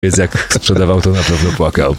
Więc jak sprzedawał, to na pewno płakał.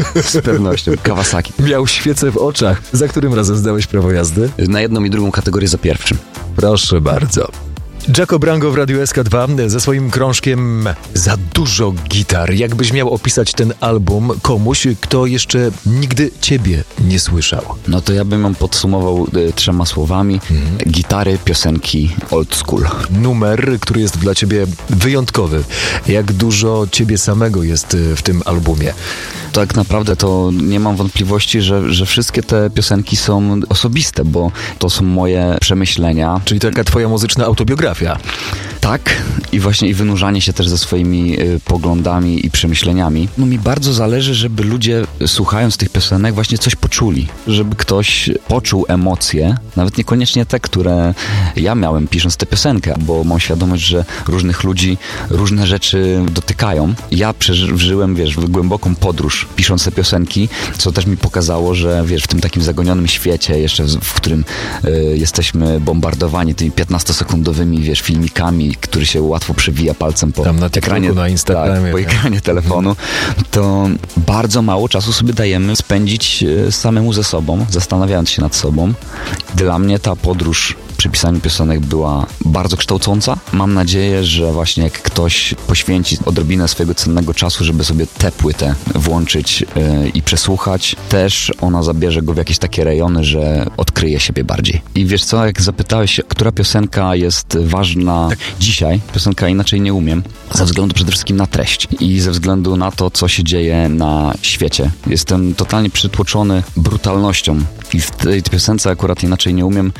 Z pewnością. Kawasaki. Miał świecę w oczach. Za którym razem zdałeś prawo jazdy? Na jedną i drugą kategorię za pierwszym. Proszę bardzo. Jaco Brango w Radiu SK2 ze swoim krążkiem Za dużo gitar. Jakbyś miał opisać ten album komuś, kto jeszcze nigdy ciebie nie słyszał? No to ja bym ją podsumował 3 słowami. Gitary, piosenki, old school. Numer, który jest dla ciebie wyjątkowy. Jak dużo ciebie samego jest w tym albumie? Tak naprawdę to nie mam wątpliwości, że wszystkie te piosenki są osobiste, bo to są moje przemyślenia. Czyli taka twoja muzyczna autobiografia. Tak, i właśnie i wynurzanie się też ze swoimi poglądami i przemyśleniami. No mi bardzo zależy, żeby ludzie słuchając tych piosenek właśnie coś poczuli. Żeby ktoś poczuł emocje, nawet niekoniecznie te, które ja miałem pisząc tę piosenkę, bo mam świadomość, że różnych ludzi różne rzeczy dotykają. Ja przeżyłem, głęboką podróż pisząc te piosenki, co też mi pokazało, że w tym takim zagonionym świecie jeszcze, w którym jesteśmy bombardowani tymi 15-sekundowymi, filmikami, który się łatwo przewija palcem po tam na ekranie, na Instagramie, tak, po ekranie telefonu, to bardzo mało czasu sobie dajemy spędzić samemu ze sobą, zastanawiając się nad sobą. Dla mnie ta podróż przy pisaniu piosenek była bardzo kształcąca. Mam nadzieję, że właśnie jak ktoś poświęci odrobinę swojego cennego czasu, żeby sobie tę płytę włączyć i przesłuchać, też ona zabierze go w jakieś takie rejony, że odkryje siebie bardziej. I wiesz co, jak zapytałeś, która piosenka jest ważna dzisiaj, piosenka Inaczej nie umiem, ze względu przede wszystkim na treść i ze względu na to, co się dzieje na świecie. Jestem totalnie przytłoczony brutalnością i w tej piosence akurat Inaczej nie umiem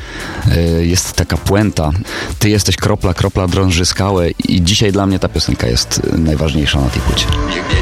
jest taka puenta. Ty jesteś kropla, kropla drąży skałę i dzisiaj dla mnie ta piosenka jest najważniejsza na tej płycie.